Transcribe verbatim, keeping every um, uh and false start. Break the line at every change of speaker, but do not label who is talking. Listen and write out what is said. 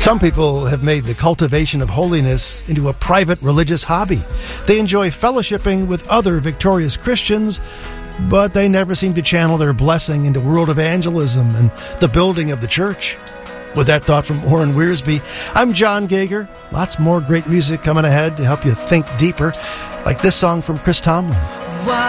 Some people have made the cultivation of holiness into a private religious hobby. They enjoy fellowshipping with other victorious Christians, but they never seem to channel their blessing into world evangelism and the building of the church. With that thought from Orrin Wiersbe, I'm John Gager. Lots more great music coming ahead to help you think deeper, like this song from Chris Tomlin.